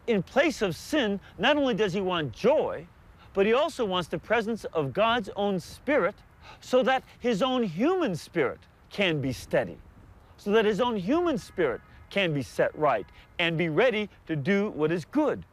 in place of sin, not only does he want joy, but he also wants the presence of God's own Spirit so that his own human spirit can be steady, so that his own human spirit can be set right and be ready to do what is good